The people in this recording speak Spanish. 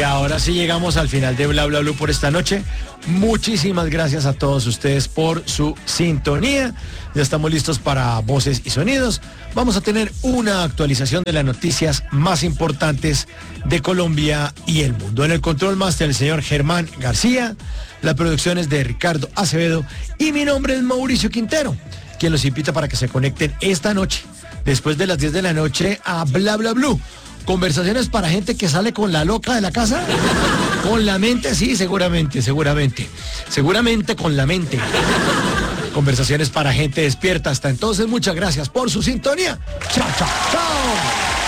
ahora sí llegamos al final de Bla Bla Blue por esta noche. Muchísimas gracias a todos ustedes por su sintonía. Ya estamos listos para voces y sonidos. Vamos a tener una actualización de las noticias más importantes de Colombia y el mundo. En el control master el señor Germán García, la producción es de Ricardo Acevedo y mi nombre es Mauricio Quintero, quien los invita para que se conecten esta noche, después de las 10 de la noche, a Bla Bla Blue. Conversaciones para gente que sale con la loca de la casa. Con la mente, sí, seguramente con la mente. Conversaciones para gente despierta. Hasta entonces, muchas gracias por su sintonía. Chao, chao, chao.